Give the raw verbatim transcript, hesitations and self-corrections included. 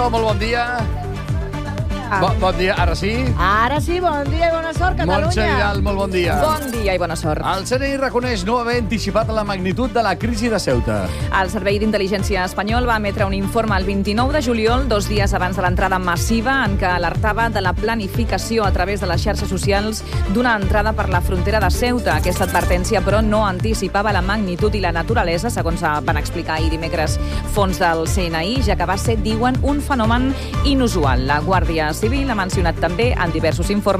Molt bon dia. Bo, bon dia, ara sí? Ara sí, bon dia i bona sort, Catalunya. Montse Vidal, molt bon dia. Bon dia i bona sort. El C N I reconeix no haver anticipat la magnitud de la crisi de Ceuta. El Servei d'Intel·ligència espanyol va emetre un informe el vint-i-nou de juliol, dos dies abans de l'entrada massiva, en què alertava de la planificació a través de les xarxes socials d'una entrada per la frontera de Ceuta. Aquesta advertència, però, no anticipava la magnitud i la naturalesa, segons van explicar ahir dimecres fons del C N I, ja que va ser, diuen, un fenomen inusual. La Guàrdia Civil ha mencionat també en diversos informes